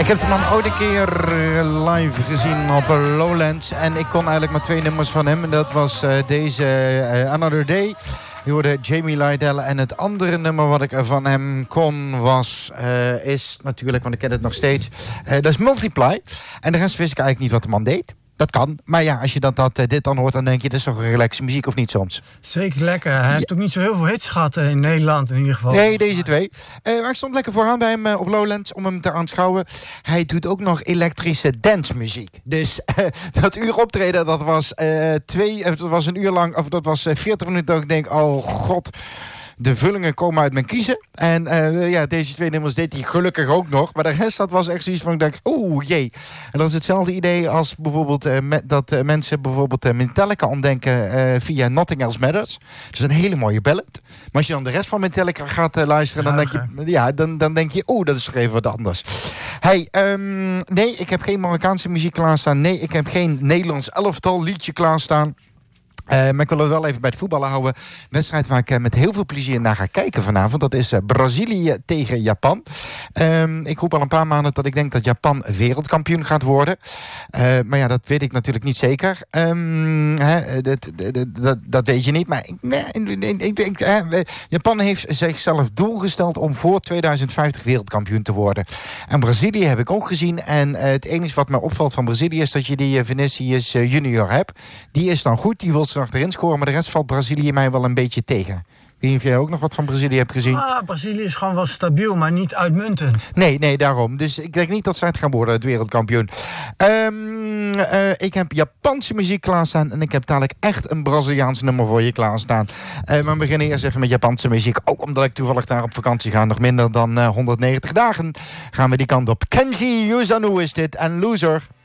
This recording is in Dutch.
heb de man ooit een keer live gezien op Lowlands. En ik kon eigenlijk maar 2 nummers van hem. En dat was deze Another Day. Je hoorde Jamie Lydell. En het andere nummer wat ik van hem kon is natuurlijk, want ik ken het nog steeds. Dat is Multiply. En de rest wist ik eigenlijk niet wat de man deed. Dat kan. Maar ja, als je dit dan hoort, dan denk je, dat is toch een relaxe muziek of niet soms? Zeker lekker. Hij heeft ook niet zo heel veel hits gehad in Nederland in ieder geval. Nee, deze 2. Maar ik stond lekker vooraan bij hem op Lowlands om hem te aanschouwen. Hij doet ook nog elektrische dancemuziek. Dus dat uur optreden, dat was 1 uur lang, of dat was 40 minuten. Dat ik denk, oh god, de vullingen komen uit mijn kiezen. En deze 2 nummers deed hij gelukkig ook nog. Maar de rest, dat was echt zoiets van, ik denk, oeh, jee. En dat is hetzelfde idee als bijvoorbeeld dat mensen bijvoorbeeld Metallica ontdenken via Nothing Else Matters. Dat is een hele mooie ballad. Maar als je dan de rest van Metallica gaat luisteren, dan denk je, oeh, dat is toch even wat anders. Hey, nee, ik heb geen Marokkaanse muziek klaarstaan. Nee, ik heb geen Nederlands elftal liedje klaarstaan. Maar ik wil het wel even bij het voetballen houden. Een wedstrijd waar ik met heel veel plezier naar ga kijken vanavond. Dat is Brazilië tegen Japan. Ik roep al een paar maanden dat ik denk dat Japan wereldkampioen gaat worden. Maar ja, dat weet ik natuurlijk niet zeker. Dat weet je niet. Maar Japan heeft zichzelf doelgesteld om voor 2050 wereldkampioen te worden. En Brazilië heb ik ook gezien. En het enige wat me opvalt van Brazilië is dat je die Vinicius Junior hebt. Die is dan goed, die wil ze achterin scoren, maar de rest valt Brazilië mij wel een beetje tegen. Ik weet niet of jij ook nog wat van Brazilië hebt gezien. Brazilië is gewoon wel stabiel, maar niet uitmuntend. Nee, daarom. Dus ik denk niet dat zij het gaan worden, het wereldkampioen. Ik heb Japanse muziek klaarstaan en ik heb dadelijk echt een Braziliaans nummer voor je klaarstaan. Maar we beginnen eerst even met Japanse muziek. Ook omdat ik toevallig daar op vakantie ga. Nog minder dan 190 dagen gaan we die kant op. Kenji Yuzano is dit en Loser.